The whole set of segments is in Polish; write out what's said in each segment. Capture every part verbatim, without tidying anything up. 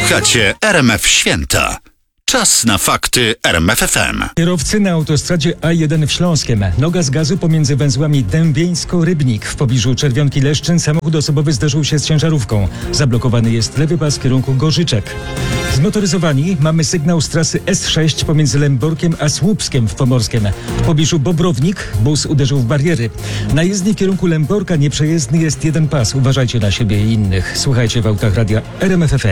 Słuchacie R M F Święta. Czas na fakty R M F F M. Kierowcy na autostradzie A jeden w Śląskiem. Noga z gazu pomiędzy węzłami Dębieńsko-Rybnik. W pobliżu Czerwionki-Leszczyn samochód osobowy zderzył się z ciężarówką. Zablokowany jest lewy pas w kierunku Gorzyczek. Zmotoryzowani mamy sygnał z trasy S sześć pomiędzy Lęborkiem a Słupskiem w Pomorskiem. W pobliżu Bobrownik bus uderzył w bariery. Na jezdni w kierunku Lęborka nieprzejezdny jest jeden pas. Uważajcie na siebie i innych. Słuchajcie w autach radia R M F F M.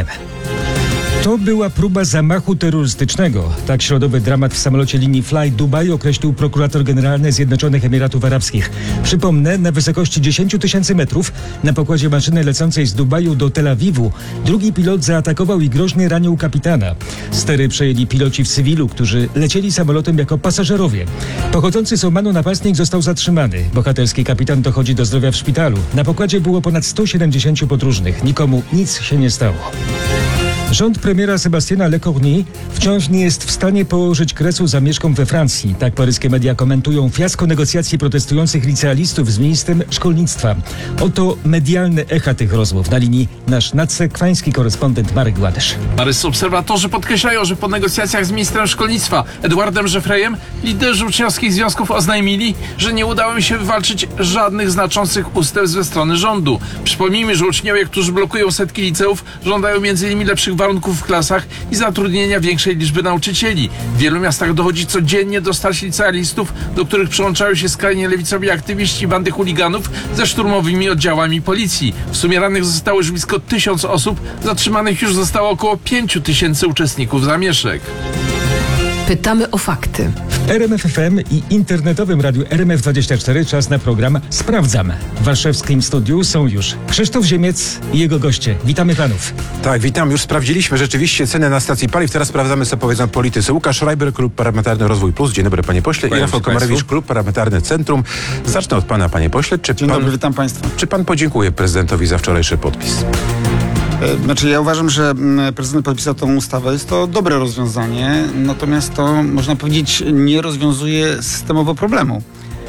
To była próba zamachu terrorystycznego. Tak środowy dramat w samolocie linii Fly Dubai określił prokurator generalny Zjednoczonych Emiratów Arabskich. Przypomnę, na wysokości dziesięć tysięcy metrów na pokładzie maszyny lecącej z Dubaju do Tel Awiwu drugi pilot zaatakował i groźnie ranił kapitana. Stery przejęli piloci w cywilu, którzy lecieli samolotem jako pasażerowie. Pochodzący z Omanu napastnik został zatrzymany. Bohaterski kapitan dochodzi do zdrowia w szpitalu. Na pokładzie było ponad sto siedemdziesięciu podróżnych. Nikomu nic się nie stało. Rząd premiera Sebastiana Lecornu wciąż nie jest w stanie położyć kresu zamieszkom we Francji. Tak paryskie media komentują fiasko negocjacji protestujących licealistów z ministrem szkolnictwa. Oto medialne echa tych rozmów. Na linii nasz nadsekwański korespondent Marek Gładysz. Paryscy obserwatorzy podkreślają, że po negocjacjach z ministrem szkolnictwa Edouardem Geoffreyem liderzy uczniowskich związków oznajmili, że nie udało im się wywalczyć żadnych znaczących ustępstw ze strony rządu. Przypomnijmy, że uczniowie, którzy blokują setki liceów, żądają między innymi lepszych warunków w klasach i zatrudnienia większej liczby nauczycieli. W wielu miastach dochodzi codziennie do starć licealistów, do których przyłączają się skrajnie lewicowi aktywiści i bandy chuliganów ze szturmowymi oddziałami policji. W sumie rannych zostało już blisko tysiąc osób, zatrzymanych już zostało około pięciu tysięcy uczestników zamieszek. Pytamy o fakty. W R M F F M i internetowym radiu R M F dwadzieścia cztery czas na program Sprawdzam. W warszawskim studiu są już Krzysztof Ziemiec i jego goście. Witamy panów. Tak, witam. Już sprawdziliśmy rzeczywiście ceny na stacji paliw. Teraz sprawdzamy, co powiedzą politycy. Łukasz Schreiber, Klub Parlamentarny Rozwój Plus. Dzień dobry, panie pośle. I Rafał Komarewicz, Klub Parlamentarny Centrum. Zacznę od pana, panie pośle. Czy Dzień pan, dobry, witam państwa. Czy pan podziękuje prezydentowi za wczorajszy podpis? Znaczy ja uważam, że prezydent podpisał tą ustawę. Jest to dobre rozwiązanie, natomiast to, można powiedzieć, nie rozwiązuje systemowo problemu.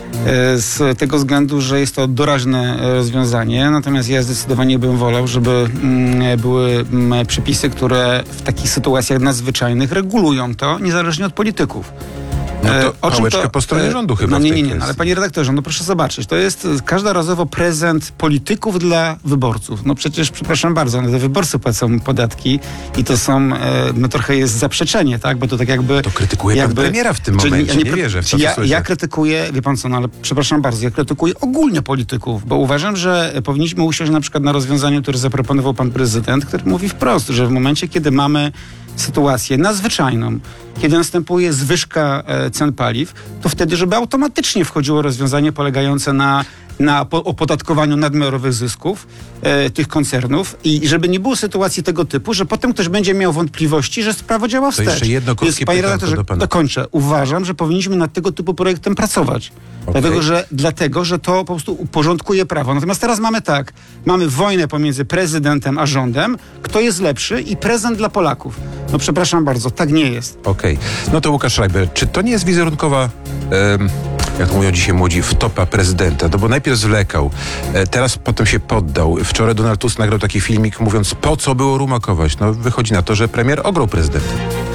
Z tego względu, że jest to doraźne rozwiązanie, natomiast ja zdecydowanie bym wolał, żeby były przepisy, które w takich sytuacjach nadzwyczajnych regulują to, niezależnie od polityków. No to o czym pałeczka to, po stronie rządu chyba. No nie, nie, w tej nie, kwestii. ale panie redaktorze, no proszę zobaczyć, to jest każdorazowo prezent polityków dla wyborców. No przecież, przepraszam bardzo, no to wyborcy płacą podatki i to są, no trochę jest zaprzeczenie, tak, bo to tak jakby... To krytykuje jakby, pan premiera w tym momencie, nie, nie wierzę w to, ja, co ja krytykuję, wie pan co, no ale przepraszam bardzo, ja krytykuję ogólnie polityków, bo uważam, że powinniśmy usiąść na przykład na rozwiązaniu, które zaproponował pan prezydent, który mówi wprost, że w momencie, kiedy mamy sytuację nadzwyczajną, kiedy następuje zwyżka e, cen paliw, to wtedy, żeby automatycznie wchodziło rozwiązanie polegające na, na po, opodatkowaniu nadmiarowych zysków e, tych koncernów i żeby nie było sytuacji tego typu, że potem ktoś będzie miał wątpliwości, że sprawa działa wstecz. To jeszcze jedno krótkie panie pytanko redaktorze, do pana. dokończę. Uważam, że powinniśmy nad tego typu projektem pracować. Okay. Dlatego, że, dlatego, że to po prostu uporządkuje prawo. Natomiast teraz mamy tak, mamy wojnę pomiędzy prezydentem a rządem, kto jest lepszy i prezent dla Polaków. No przepraszam bardzo, tak nie jest. Okej. Okay. No to Łukasz Schreiber, czy to nie jest wizerunkowa, em, jak to mówią dzisiaj młodzi, wtopa prezydenta? No bo najpierw zwlekał, e, teraz potem się poddał. Wczoraj Donald Tusk nagrał taki filmik, mówiąc, po co było rumakować? No wychodzi na to, że premier ograł prezydenta.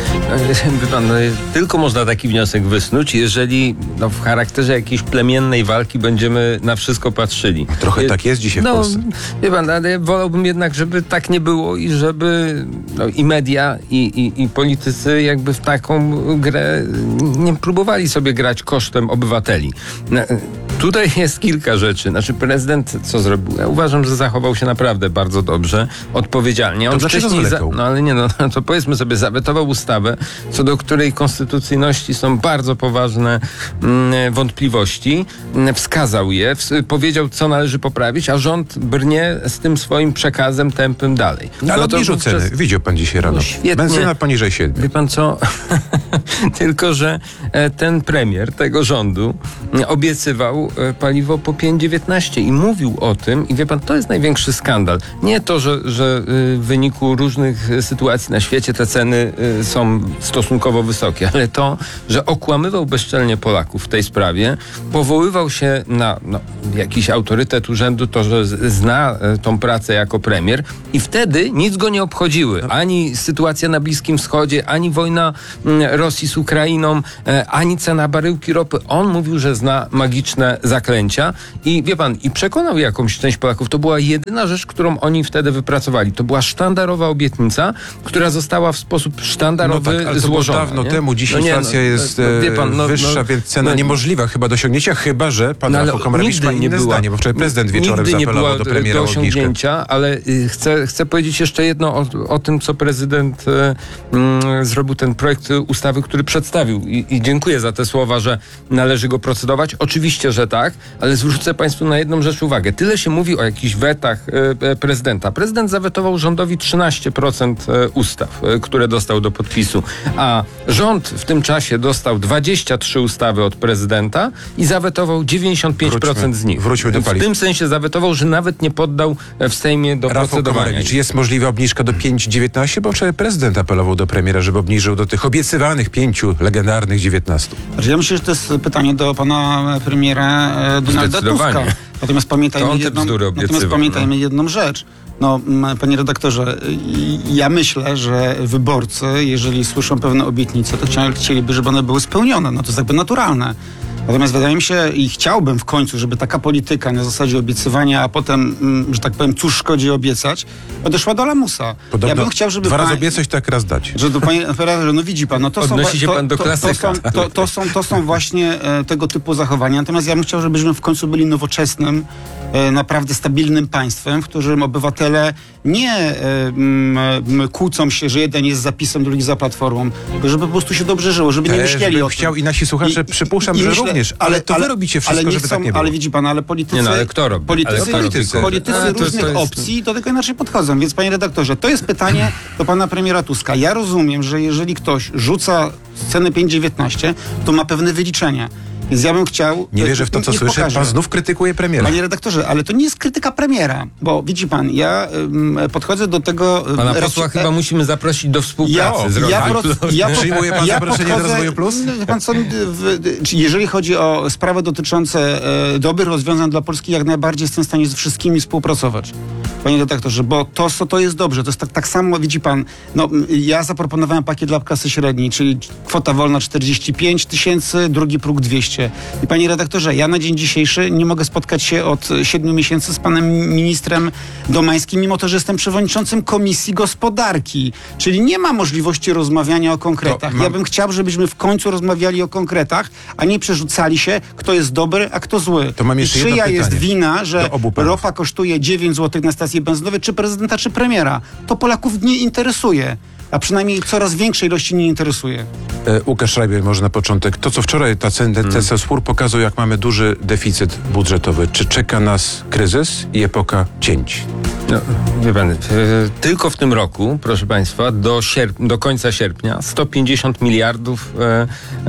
Wie pan, no, tylko można taki wniosek wysnuć, jeżeli no, w charakterze jakiejś plemiennej walki będziemy na wszystko patrzyli. Trochę Je, tak jest dzisiaj no, w Polsce. Wie pan, ale wolałbym jednak, żeby tak nie było i żeby no, i media, i, i, i politycy jakby w taką grę nie próbowali sobie grać kosztem obywateli. No, tutaj jest kilka rzeczy. Znaczy prezydent co zrobił? Ja uważam, że zachował się naprawdę bardzo dobrze, odpowiedzialnie. On to dlaczego wcześniej za, zwlekał? No ale nie, no to powiedzmy sobie, zawetował ustawę, co do której konstytucyjności są bardzo poważne mm, wątpliwości. Wskazał je, w, powiedział, co należy poprawić, a rząd brnie z tym swoim przekazem tępym dalej. No, ale no to obniżył wówczas... ceny. Widział pan dzisiaj rano. No, świetnie. Benzyna poniżej siedmiu. Wie pan co? Tylko, że ten premier tego rządu obiecywał paliwo po pięć dziewiętnaście i mówił o tym i wie pan, to jest największy skandal. Nie to, że, że w wyniku różnych sytuacji na świecie te ceny są są stosunkowo wysokie, ale to, że okłamywał bezczelnie Polaków w tej sprawie, powoływał się na no, jakiś autorytet urzędu, to, że z- zna e, tą pracę jako premier i wtedy nic go nie obchodziły. Ani sytuacja na Bliskim Wschodzie, ani wojna mm, Rosji z Ukrainą, e, ani cena baryłki ropy. On mówił, że zna magiczne zaklęcia i wie pan, i przekonał jakąś część Polaków. To była jedyna rzecz, którą oni wtedy wypracowali. To była sztandarowa obietnica, która została w sposób sztandarowy No tak, ale to złożona. było dawno nie? temu. Dziś No nie, inflacja no, jest no, wie e, pan, no, wyższa, no, więc cena no, niemożliwa chyba do osiągnięcia, chyba że pan no, ale Rafał Komorowicz nigdy ma nie inne była- zdanie, bo wczoraj prezydent wieczorem nigdy nie zaapelował była do premiera do o obniżkę. osiągnięcia, ale y, chcę, chcę powiedzieć jeszcze jedno o, o tym, co prezydent y, mm, zrobił ten projekt ustawy, który przedstawił. I, I dziękuję za te słowa, że należy go procedować. Oczywiście, że tak, ale zwrócę państwu na jedną rzecz uwagę. Tyle się mówi o jakichś wetach y, y, prezydenta. Prezydent zawetował rządowi trzynaście procent y, ustaw, y, które dostał do podpisu, a rząd w tym czasie dostał dwadzieścia trzy ustawy od prezydenta i zawetował dziewięćdziesiąt pięć procent Wróćmy- z nich. wróćmy do w paliw. tym sensie zawetował, że nawet nie poddał w Sejmie do Rafał procedowania. Komorowicz, jest możliwa obniżka do pięć dziewiętnaście? Bo wczoraj prezydent apelował do premiera, żeby obniżył do tych obiecywanych pięciu, legendarnych dziewiętnastu. Znaczy, ja myślę, że to jest pytanie do pana premiera e, Donalda Zdecydowanie. Tuska. Natomiast pamiętajmy, To on te jedną, bzdury natomiast obiecywał, pamiętajmy jedną rzecz. No, m, panie redaktorze, i- ja myślę, że wyborcy, jeżeli słyszą pewne obietnice, to chcia- chcieliby, żeby one były spełnione. No to jest jakby naturalne. Natomiast wydaje mi się i chciałbym w końcu, żeby taka polityka na zasadzie obiecywania, a potem, mm, że tak powiem, cóż szkodzi obiecać, odeszła do lamusa. Podobno ja bym chciał, żeby dwa razy pań- obiecać, tak raz dać. że do panie redaktorze, no widzi pan, no to Odnosi są, się to, pan do to, to, klasyka. są, to, to, są, to są właśnie e, tego typu zachowania. Natomiast ja bym chciał, żebyśmy w końcu byli nowoczesnym, e, naprawdę stabilnym państwem, w którym obywatele nie e, m, m, kłócą się, że jeden jest za PiS-em, drugi za Platformą, tylko żeby po prostu się dobrze żyło, żeby nie Też myśleli bym o tym. chciał i nasi słuchacze, przypuszczam, że również, ale to wy robicie wszystko, ale nie żeby chcą, tak nie było. Ale widzi pan, ale politycy, Nie no, ale kto robi? politycy, Ale kto robi? politycy, politycy A, to- to różnych jest- opcji do tego inaczej podchodzą. Więc panie redaktorze, to jest pytanie do pana premiera Tuska. Ja rozumiem, że jeżeli ktoś rzuca scenę pięć dziewiętnaście, to ma pewne wyliczenia. Więc ja bym chciał... Nie wierzę w to, co niech słyszę. pokaże. Pan znów krytykuje premiera. Panie redaktorze, ale to nie jest krytyka premiera, bo widzi pan, ja ym, podchodzę do tego... ym, Pana rac- posła chyba musimy zaprosić do ja, współpracy z ja, Rozwojem pro, Plus. ja, Przyjmuje pan ja zaproszenie do podchodzę- Rozwoju Plus? No, wie pan co, w, czy jeżeli chodzi o sprawy dotyczące e, dobrych rozwiązań dla Polski, jak najbardziej jestem w stanie z wszystkimi współpracować. Panie redaktorze, bo to, co to jest dobrze, to jest tak, tak samo, widzi pan, no m, ja zaproponowałem pakiet dla klasy średniej, czyli kwota wolna czterdzieści pięć tysięcy, drugi próg dwieście. I panie redaktorze, ja na dzień dzisiejszy nie mogę spotkać się od siedmiu miesięcy z panem ministrem Domańskim, mimo to, że jestem przewodniczącym Komisji Gospodarki. Czyli nie ma możliwości rozmawiania o konkretach. To mam- Ja bym chciał, żebyśmy w końcu rozmawiali o konkretach, a nie przerzucali się, kto jest dobry, a kto zły. To mam I jeszcze jedno czyja pytanie jest wina, że do obu panów. ropa kosztuje dziewięć złotych na stacji benzynowej, czy prezydenta, czy premiera. To Polaków nie interesuje. A przynajmniej coraz większej ilości nie interesuje. E, Łukasz Schreiber, może na początek. To, co wczoraj ta ten, ten, ten spór pokazał, jak mamy duży deficyt budżetowy. Czy czeka nas kryzys i epoka cięć? No, wie pan, e, tylko w tym roku, proszę państwa, do, sierp- do końca sierpnia sto pięćdziesiąt miliardów, e,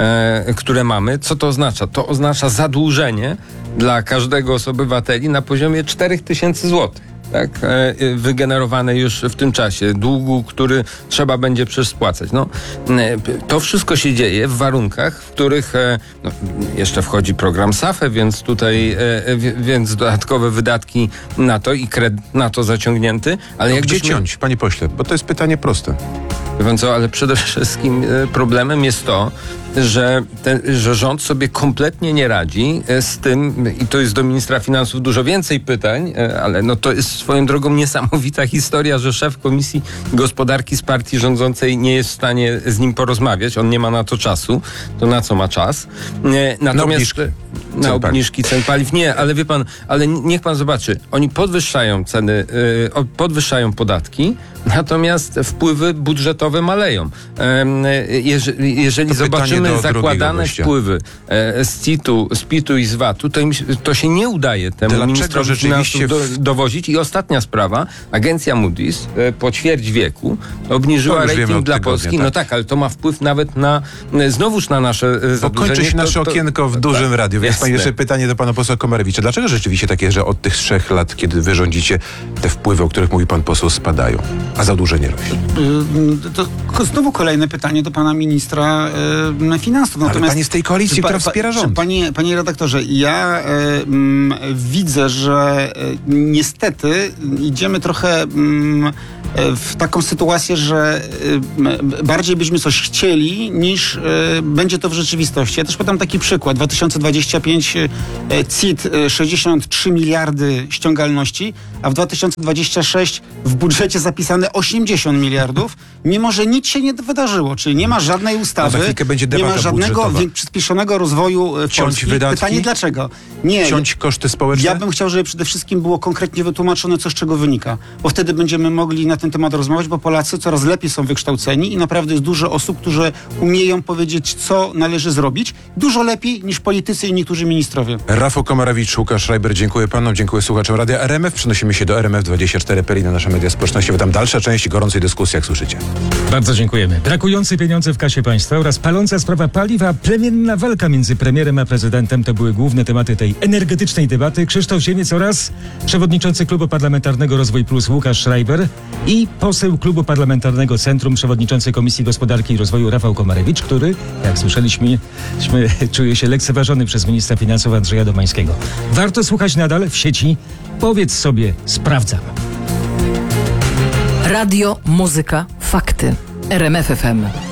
e, które mamy. Co to oznacza? To oznacza zadłużenie dla każdego z obywateli na poziomie cztery tysiące złotych. Tak, e, wygenerowane już w tym czasie, długu, który trzeba będzie przecież spłacać. No, e, to wszystko się dzieje w warunkach, w których e, no, jeszcze wchodzi program S A F E, więc tutaj e, wie- więc dodatkowe wydatki na to i kredyt na to zaciągnięty. Ale No, jakbyśmy- gdzie ciąć, panie pośle? Bo to jest pytanie proste. Wie pan co, ale przede wszystkim e, problemem jest to, że, ten, że rząd sobie kompletnie nie radzi e, z tym, i to jest do ministra finansów dużo więcej pytań, e, ale no to jest swoją drogą niesamowita historia, że szef Komisji Gospodarki z partii rządzącej nie jest w stanie z nim porozmawiać, on nie ma na to czasu, to na co ma czas? E, Natomiast obniżki na cen obniżki cen paliw. Nie, ale wie pan, ale niech pan zobaczy, oni podwyższają ceny, y, o- podwyższają podatki, natomiast wpływy budżetowe maleją. Em, jeżeli jeżeli To pytanie zobaczymy do drugiego zakładane gościa. wpływy e, z C I T-u, z P I T-u i z V A T-u, to, im się- to się nie udaje temu Dlaczego ministrowi rzeczywiście finansów do, dowozić. I ostatnia sprawa, agencja Moody's e, po ćwierć wieku obniżyła To już wiemy rating od dla tygodnia, Polski. tak. No tak, ale to ma wpływ nawet na, e, znowuż na nasze e, Bo zadłużenie. kończy się To- nasze to- okienko w dużym radiu, więc Pani, jeszcze pytanie do pana posła Komarewicza. Dlaczego rzeczywiście takie, że od tych trzech lat, kiedy wy rządzicie, te wpływy, o których mówi pan poseł, spadają, a zadłużenie rośnie? Y, To ko- znowu kolejne pytanie do pana ministra y, finansów. Ale pan jest w tej koalicji, która wspiera rząd. Panie, panie redaktorze, ja y, mm, widzę, że y, niestety idziemy trochę mm, w taką sytuację, że y, bardziej byśmy coś chcieli, niż y, będzie to w rzeczywistości. Ja też podam taki przykład. dwa tysiące dwudziesty piąty y, C I T y, sześćdziesiąt trzy miliardy ściągalności, a w dwa tysiące dwudziestym szóstym w budżecie zapisane osiemdziesiąt miliardów, mimo że nic się nie wydarzyło, czyli nie ma żadnej ustawy, No za chwilkę będzie nie debata ma żadnego budżetowa. wi- przyspieszonego rozwoju y, Ciąć Polski. wydatki? Pytanie dlaczego? Nie. Ciąć koszty społeczne? Ja bym chciał, żeby przede wszystkim było konkretnie wytłumaczone, co z czego wynika, bo wtedy będziemy mogli na ten temat rozmawiać, bo Polacy coraz lepiej są wykształceni i naprawdę jest dużo osób, którzy umieją powiedzieć, co należy zrobić, dużo lepiej niż politycy i niektórzy ministrowie. Rafał Komarewicz, Łukasz Schreiber, dziękuję panom, dziękuję słuchaczom Radia R M F. Przenosimy się do R M F dwadzieścia cztery P L I na nasze media społecznościowe. Tam dalsza część gorącej dyskusji, jak słyszycie. Bardzo dziękujemy. Brakujące pieniądze w kasie państwa oraz paląca sprawa paliwa, plemienna walka między premierem a prezydentem to były główne tematy tej energetycznej debaty. Krzysztof Ziemiec oraz przewodniczący Klubu Parlamentarnego Rozwój Plus Łukasz Schreiber i poseł Klubu Parlamentarnego Centrum, przewodniczący Komisji Gospodarki i Rozwoju Rafał Komarewicz, który, jak słyszeliśmy, śmy- czuje się lekceważony przez ministra finansów Andrzeja Domańskiego. Warto słuchać nadal w sieci. Powiedz sobie, sprawdzam. Radio, muzyka, fakty. R M F F M.